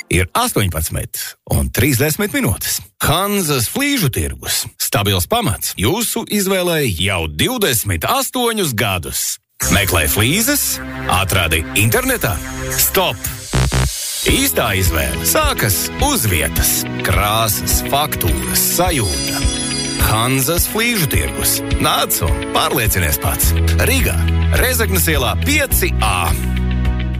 Ir 18:30 minūtes. Hanzas flīžu tirgus. Stabils pamats jūsu izvēlei jau 28 gadus. Meklē flīzes, atradi internetā. Stop! Īstā izvēle sākas uz vietas. Krāsas, faktūras, sajūta. Hanzas flīžu tirgus. Nāc un pārliecinies pats. Rīgā, Rezeknes ielā 5A.